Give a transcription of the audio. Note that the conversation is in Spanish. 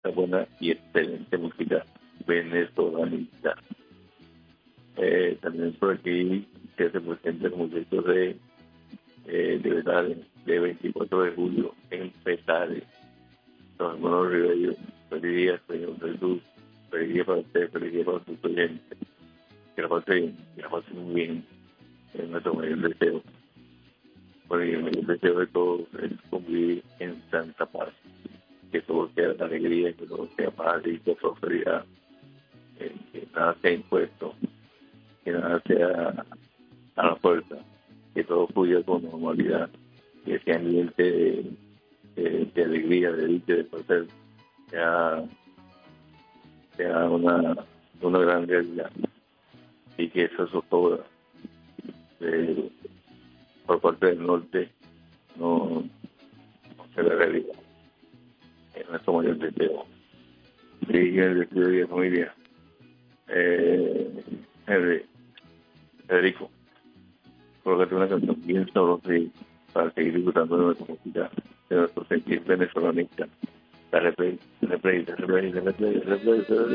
esta buena y excelente música venezolana. También por aquí que se presenta el muñeco de verdad, de 24 de julio en Petare. Los hermanos Ribeiro, feliz día, Señor Jesús, feliz día para usted, feliz día para sus oyentes. Que la pasen muy bien en nuestro mayor deseo. Porque el mayor deseo de todos es convivir en santa paz. Que todo sea alegría, que todo sea paz y que prosperidad, que nada sea impuesto, que nada sea a la fuerza, que todo fluya con normalidad, que ese ambiente de alegría, de dicha, de placer, sea una gran realidad y que esa zozobra por parte del norte no se ve realidad en nuestro mayor deseo. Sí, en el deseo de familia. Henry, Federico, colócate una canción bien sabrosa y para seguir disfrutando de nuestra música, de nuestro sentir venezolanista. Dale play, dale play, dale play, dale play, dale play, dale play.